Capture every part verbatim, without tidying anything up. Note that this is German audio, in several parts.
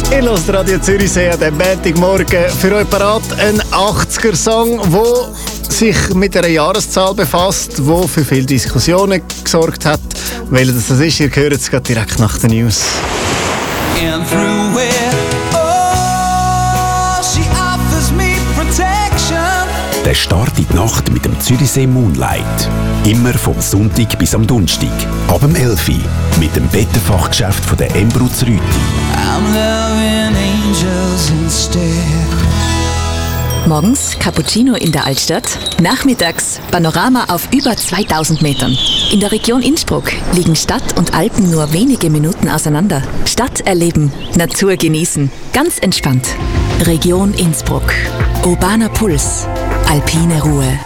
Ihr hört Radio Zürichsee an diesem Montagmorgen für euch parat. Ein achtziger-Song, der sich mit einer Jahreszahl befasst, die für viele Diskussionen gesorgt hat. Welcher das ist, ihr hört es direkt nach den News. And through it, oh, she offers me protection. Der Start in die Nacht mit dem Zürichsee Moonlight. Immer vom Sonntag bis am Donnerstag. Ab dem elf Uhr mit dem Bettenfachgeschäft von der Embruz Rüti. I'm loving angels instead. Morgens Cappuccino in der Altstadt, nachmittags Panorama auf über zweitausend Metern. In der Region Innsbruck liegen Stadt und Alpen nur wenige Minuten auseinander. Stadt erleben, Natur genießen, ganz entspannt. Region Innsbruck. Urbaner Puls. Alpine Ruhe.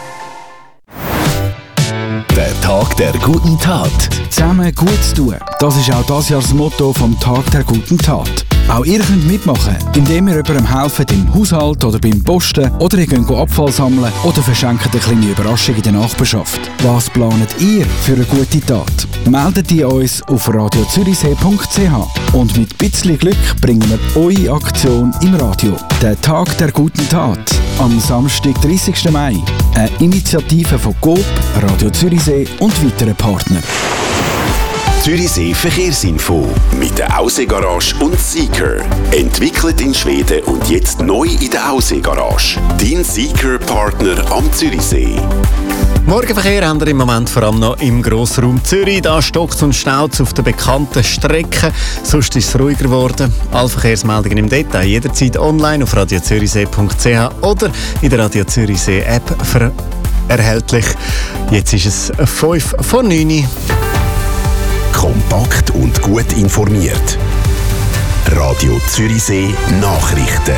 Der Tag der guten Tat. Zusammen gut zu tun. Das ist auch das Jahr das Motto vom Tag der guten Tat. Auch ihr könnt mitmachen, indem ihr jemandem helft im Haushalt oder beim Posten oder ihr könnt Abfall sammeln oder verschenkt eine kleine Überraschung in der Nachbarschaft. Was planet ihr für eine gute Tat? Meldet ihr uns auf radio zürichsee punkt c h und mit ein bisschen Glück bringen wir eure Aktion im Radio. Der Tag der guten Tat am Samstag, dreißigsten Mai. Eine Initiative von Coop, Radio Zürichsee und weiteren Partnern. Zürichsee Verkehrsinfo mit der Aussee-Garage und Seeker. Entwickelt in Schweden und jetzt neu in der Aussee-Garage. Dein Seeker-Partner am Zürichsee. Morgenverkehr haben wir im Moment vor allem noch im Grossraum Zürich. Da stockt und staut auf den bekannten Strecken. Sonst ist es ruhiger geworden. Alle Verkehrsmeldungen im Detail jederzeit online auf radio zürichsee punkt c h oder in der Radio Zürichsee App für erhältlich. Jetzt ist es fünf vor neun. Kompakt und gut informiert. Radio Zürichsee Nachrichten.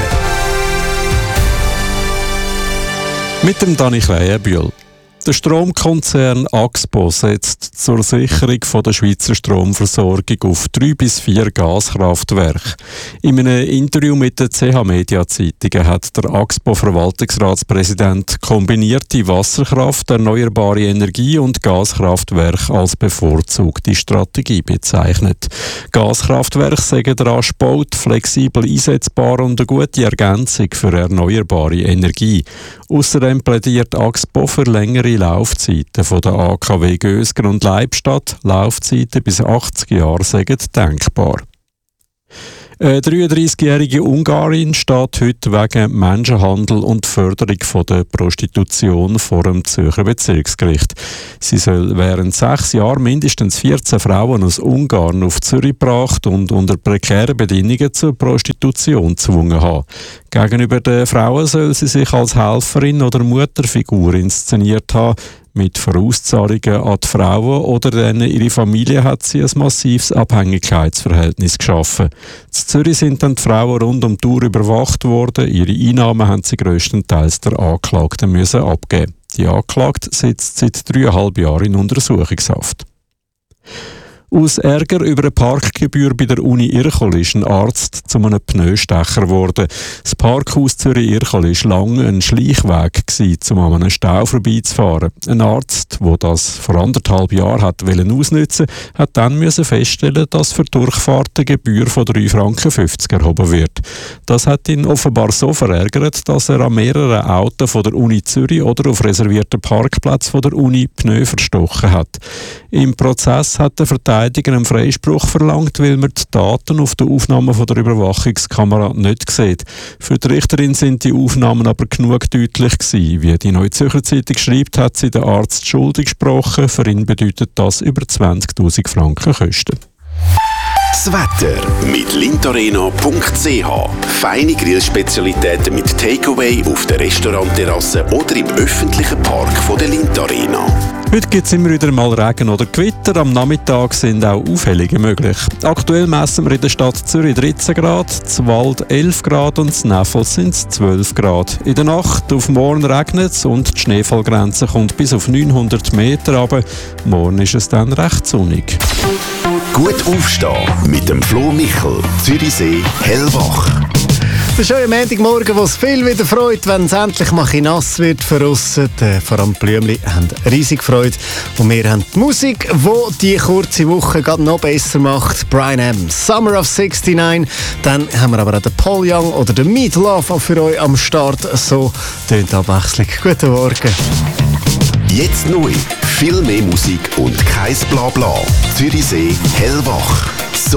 Mit dem Dani Krähenbühl. Der Stromkonzern Axpo setzt zur Sicherung von der Schweizer Stromversorgung auf drei bis vier Gaskraftwerke. In einem Interview mit der C H Media Zeitung hat der Axpo-Verwaltungsratspräsident kombinierte Wasserkraft, erneuerbare Energie und Gaskraftwerke als bevorzugte Strategie bezeichnet. Gaskraftwerke sagen rasch gebaut, flexibel einsetzbar und eine gute Ergänzung für erneuerbare Energie. Außerdem plädiert Axpo für längere Laufzeiten von der A K W Gösgen und Leibstadt. Laufzeiten bis achtzig Jahre sind denkbar. Eine dreiunddreißigjährige Ungarin steht heute wegen Menschenhandel und Förderung von der Prostitution vor dem Zürcher Bezirksgericht. Sie soll während sechs Jahren mindestens vierzehn Frauen aus Ungarn auf Zürich gebracht und unter prekären Bedingungen zur Prostitution gezwungen haben. Gegenüber den Frauen soll sie sich als Helferin oder Mutterfigur inszeniert haben. Mit Vorauszahlungen an die Frauen oder denen ihre Familie hat sie ein massives Abhängigkeitsverhältnis geschaffen. In Zürich sind dann die Frauen rund um die Uhr überwacht worden. Ihre Einnahmen haben sie grösstenteils der Anklagten müssen abgeben. Die Anklagte sitzt seit dreieinhalb Jahren in Untersuchungshaft. Aus Ärger über eine Parkgebühr bei der Uni Irchel ist ein Arzt zu einem Pneustecher geworden. Das Parkhaus Zürich-Irchel war lange ein Schleichweg, um an einem Stau vorbeizufahren. Ein Arzt, der das vor anderthalb Jahren hat ausnutzen wollte, hat dann müssen feststellen, dass für Durchfahrt eine Gebühr von drei Franken fünfzig erhoben wird. Das hat ihn offenbar so verärgert, dass er an mehreren Autos von der Uni Zürich oder auf reservierten Parkplätzen von der Uni Pneu verstochen hat. Im Prozess hat der Verteidiger einen Freispruch verlangt, weil man die Daten auf der Aufnahme von der Überwachungskamera nicht sieht. Für die Richterin sind die Aufnahmen aber genug deutlich gewesen. Wie die Neue Zürcher Zeitung schreibt, hat sie den Arzt schuldig gesprochen. Für ihn bedeutet das über zwanzigtausend Franken Kosten. Das Wetter mit lintarena punkt c h. Feine Grillspezialitäten mit Takeaway auf der Restaurantterrasse oder im öffentlichen Park von der Lintarena. Heute gibt es immer wieder mal Regen oder Gewitter. Am Nachmittag sind auch Aufhellungen möglich. Aktuell messen wir in der Stadt Zürich dreizehn Grad, zu Wald elf Grad und in Neffels sind es zwölf Grad. In der Nacht auf morgen regnet es und die Schneefallgrenze kommt bis auf neunhundert Meter runter. Morgen ist es dann recht sonnig. Gut aufstehen mit dem Flo Michel, Zürichsee, Hellwach. Das ist ein Montagmorgen, wo es viel wieder freut, wenn es endlich mal ein nass wird für aussen. Äh, vor allem die Blümchen haben riesig Freude. Und wir haben die Musik, die die kurze Woche gerade noch besser macht. Brian Adams, Summer of sixty-nine. Dann haben wir aber auch den Paul Young oder den Meat Love für euch am Start. So tönt Abwechslung. Guten Morgen. Jetzt neu. Viel mehr Musik und kein Blabla. Zürichsee hellwach.